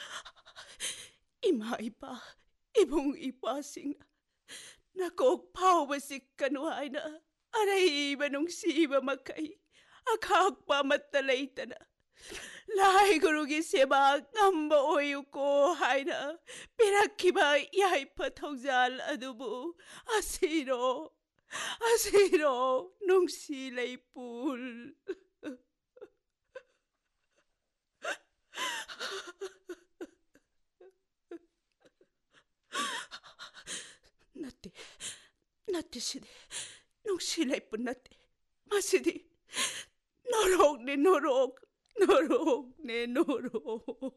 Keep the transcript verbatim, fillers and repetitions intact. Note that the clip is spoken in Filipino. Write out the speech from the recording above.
Ima ipa, ibong ipasing na. Nakokpaw basik kanuhay na. Aray ba nung siba makay. Akak pa matalayta na. Lahay gurugi seba ngamba oyo ko hay na. Pinakiba yay patagjal adubo. Asiro. Asiro nung silay pool. Nati, nati sidi, nung silay po nati, masidi, norog ni norog, norog ni norog.